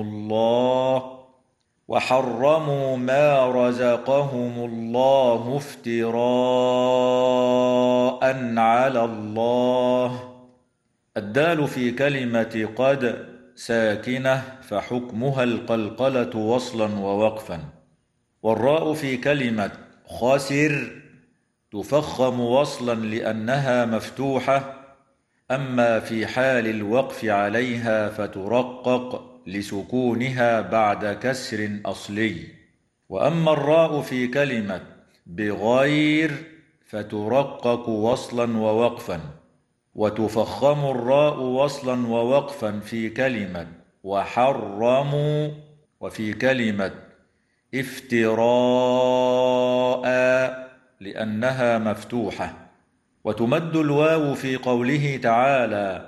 الله وحرموا ما رزقهم الله افتراء على الله. الدال في كلمة قد ساكنة فحكمها القلقلة وصلا ووقفا، والراء في كلمة خاسر تفخم وصلا لأنها مفتوحة، أما في حال الوقف عليها فترقق لسكونها بعد كسر أصلي. وأما الراء في كلمة بغير فترقق وصلا ووقفا، وتفخم الراء وصلا ووقفا في كلمة وحرموا وفي كلمة افتراء لأنها مفتوحة. وتمد الواو في قوله تعالى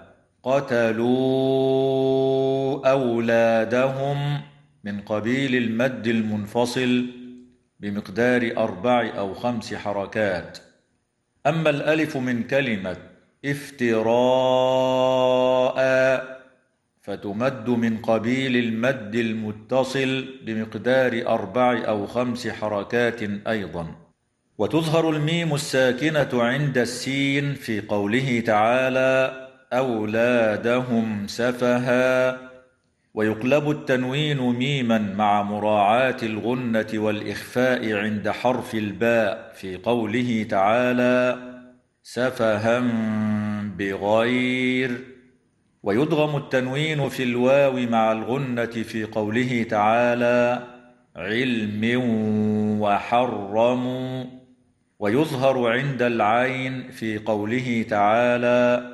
قتلوا أولادهم من قبيل المد المنفصل بمقدار 4 أو 5 حركات. أما الألف من كلمة افتراء فتمد من قبيل المد المتصل بمقدار 4 أو 5 حركات أيضا. وتظهر الميم الساكنة عند السين في قوله تعالى أولادهم سفها، ويقلب التنوين ميما مع مراعاة الغنة والإخفاء عند حرف الباء في قوله تعالى سفها بغير. ويدغم التنوين في الواو مع الغنة في قوله تعالى علم وحرموا. ويظهر عند العين في قوله تعالى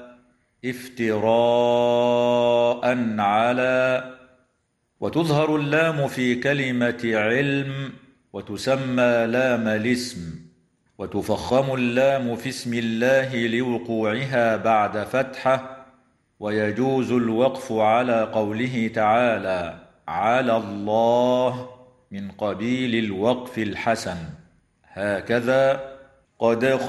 افتراء على. وتظهر اللام في كلمة علم وتسمى لام الاسم، وتفخم اللام في اسم الله لوقوعها بعد فتحة، ويجوز الوقف على قوله تعالى على الله من قبيل الوقف الحسن. هكذا قد